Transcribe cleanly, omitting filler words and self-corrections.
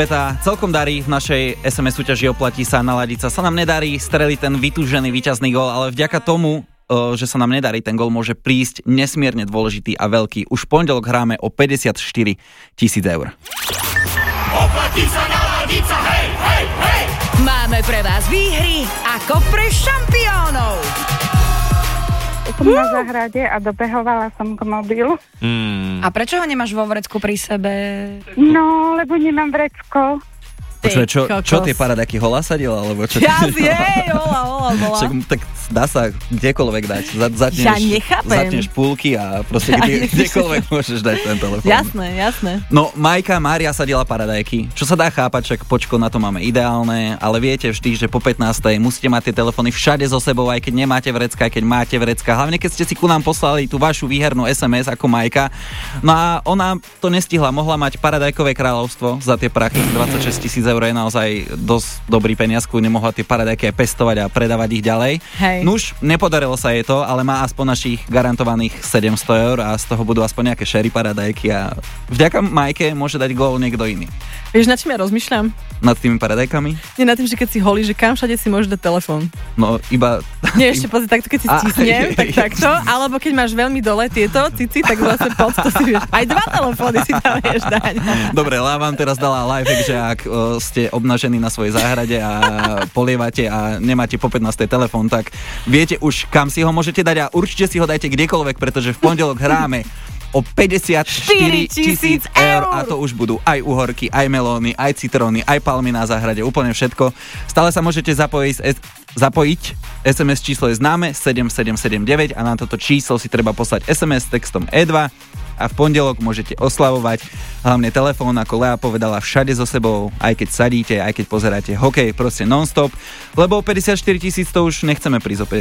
Celkom darí v našej SMS súťaži Oplatí sa naladiť sa nám nedarí streliť ten vytúžený víťazný gól, ale vďaka tomu, že sa nám nedarí, ten gól môže prísť nesmierne dôležitý a veľký. Už v pondelok hráme o 54 000 eur. Oplatí sa naladiť sa, hej, hej, hej! Máme pre vás výhry ako pre šampiónov. Som na záhrade a dobehovala som k mobilu. A prečo ho nemáš vo vrecku pri sebe? No, lebo nemám vrecko. Počuaj, čo tie paradáky hola sadila? Alebo čo? Hola bola. Však, tak dá sa kdekoľvek dať. Ja nechápem. Zatneš púlky a proste kdekoľvek môžeš dať ten telefón. Jasné. No, Majka Mária sadila paradajky. Čo sa dá chápať, však počko na to máme ideálne, ale viete vždy, že po 15. musíte mať tie telefóny všade so sebou, aj keď nemáte vrecka, aj keď máte vrecka. Hlavne keď ste si ku nám poslali tú vašu výhernú SMS ako Majka. No a ona to nestihla, mohla mať paradajkové kráľovstvo za tie prachy. 26 000 eur je naozaj dosť dobrý peniazku, nemohla tie paradajky aj pestovať a predávať ich ďalej. Hej. Nuž, nepodarilo sa jej to, ale má aspoň našich garantovaných 700 eur a z toho budú aspoň nejaké sherry paradajky a vďaka Majke môže dať gól niekto iný. Vieš, na čím ja rozmýšľam? Nad tými paradajkami? Nie nad tým, že keď si holí, že kam všade si môžeš dať telefón. No, iba... Nie, ešte pozri, takto keď si stisnem, tak takto, alebo keď máš veľmi dole tieto cici, tak vlastne pod to si vieš. Aj 2 telefóny si tam vieš dať. Dobre, vám teraz dala lifehack, že ak ste obnažení na svojej záhrade a polievate a nemáte po 15. telefón, tak viete už, kam si ho môžete dať a určite si ho dajte kdekoľvek, pretože v pondelok hráme o 54 000 eur a to už budú aj uhorky, aj melóny, aj citróny, aj palmy na záhrade, úplne všetko. Stále sa môžete zapojiť. SMS číslo je známe 7779 a na toto číslo si treba poslať SMS s textom E2 a v pondelok môžete oslavovať hlavne telefón, ako Lea povedala, všade so sebou, aj keď sadíte, aj keď pozeráte hokej, proste non-stop, lebo 54 000 to už nechceme prísť o